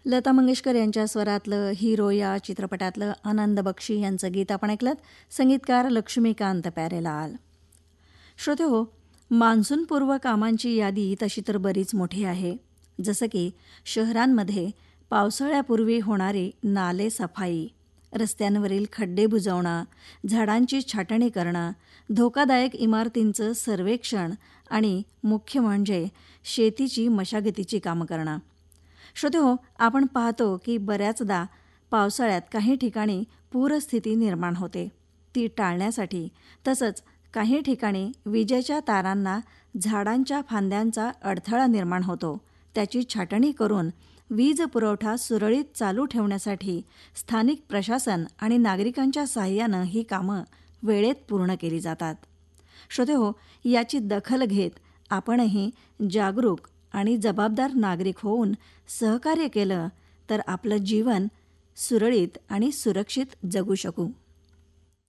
लता मंगेशकर यांच्या स्वरातलं हिरो या चित्रपटातलं आनंद बक्षी यांचं गीत आपण ऐकलं. संगीतकार लक्ष्मीकांत प्यारेलाल. श्रोते हो, मान्सूनपूर्व कामांची यादी तशी तर बरीच मोठी आहे. जसं की शहरांमध्ये पावसाळ्यापूर्वी होणारी नाले सफाई, रस्त्यांवरील खड्डे बुजवणं, झाडांची छाटणी करणं, धोकादायक इमारतींचं सर्वेक्षण आणि मुख्य म्हणजे शेतीची मशागतीची कामं करणं. श्रोते हो, आपण पाहतो की बऱ्याचदा पावसाळ्यात काही ठिकाणी पूरस्थिती निर्माण होते. ती टाळण्यासाठी तसंच काही ठिकाणी विजेच्या तारांना झाडांच्या फांद्यांचा अडथळा निर्माण होतो. त्याची छाटणी करून वीज पुरवठा सुरळीत चालू ठेवण्यासाठी स्थानिक प्रशासन आणि नागरिकांच्या साहाय्यानं ही कामं वेळेत पूर्ण केली जातात. श्रोते हो, याची दखल घेत आपणही जागरूक आणि जबाबदार नागरिक होऊन सहकार्य केलं तर आपलं जीवन सुरळीत आणि सुरक्षित जगू शकू.